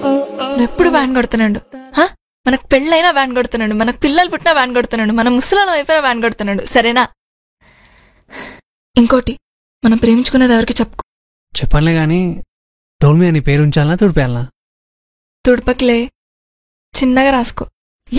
ఎప్పుడు వ్యాన్ కొడుతున్నాడు. మనకు పెళ్ళైనా వ్యాన్ కొడుతున్నాడు, మనకు పిల్లలు పుట్టినా వ్యాన్ కొడుతున్నాడు, మన ముసలాళ్ళం అయిపోయినా వ్యాన్ కొడుతున్నాడు. సరేనా? ఇంకోటి, మనం ప్రేమించుకునేది ఎవరికి చెప్పుకో. చెప్పనులే గాని డోల్ మీద నీ పేరు ఉంచాలనా తుడిపేయాలనా? తుడపకిలే, చిన్నగా రాసుకో.